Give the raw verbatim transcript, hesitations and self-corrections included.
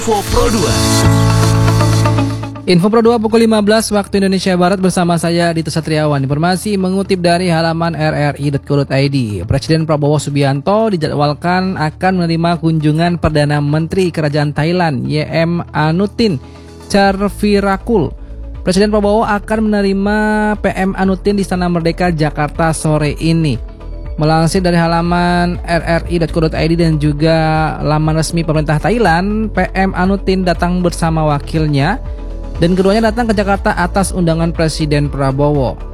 Info Pro dua. Info Pro dua pukul lima belas waktu Indonesia Barat bersama saya Dito Satriawan. Informasi mengutip dari halaman r r i titik co titik i d. Presiden Prabowo Subianto dijadwalkan akan menerima kunjungan Perdana Menteri Kerajaan Thailand Y M Anutin Charnvirakul. Presiden Prabowo akan menerima P M Anutin di Istana Merdeka Jakarta sore ini. Melansir dari halaman r r i titik co titik i d dan juga laman resmi pemerintah Thailand, P M Anutin datang bersama wakilnya dan keduanya datang ke Jakarta atas undangan Presiden Prabowo.